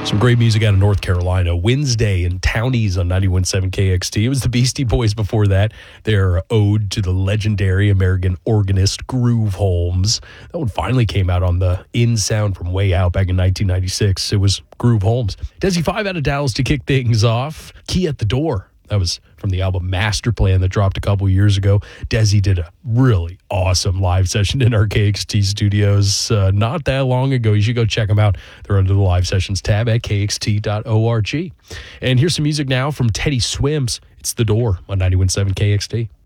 Some great music out of North Carolina. Wednesday and Townies on 91.7 KXT. It was the Beastie Boys before that. Their ode to the legendary American organist Groove Holmes. That one finally came out on the In Sound from Way Out back in 1996. It was Groove Holmes. Desi 5 out of Dallas to kick things off. Key at the Door. That was from the album Master Plan that dropped a couple years ago. Desi did a really awesome live session in our KXT studios not that long ago. You should go check them out. They're under the live sessions tab at kxt.org. And here's some music now from Teddy Swims. It's The Door on 91.7 KXT.